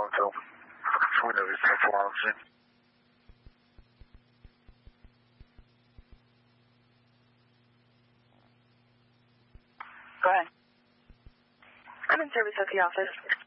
until we know these people on the scene. Go ahead. I'm in service at the office.